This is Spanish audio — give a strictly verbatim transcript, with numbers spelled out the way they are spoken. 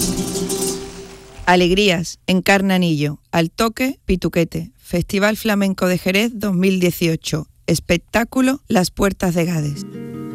Alegrías en Carnanillo, Al Toque, Pituquete, Festival Flamenco de Jerez dos mil dieciocho, espectáculo Las Puertas de Gades.